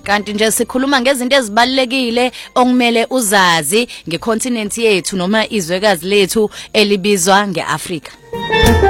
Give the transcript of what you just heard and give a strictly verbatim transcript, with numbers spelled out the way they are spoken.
kanti nje sikhuluma ngezinto ezibalekile okumele uzazi ngecontinent yethu noma izwekazi lethu elibizwa ngeAfrika.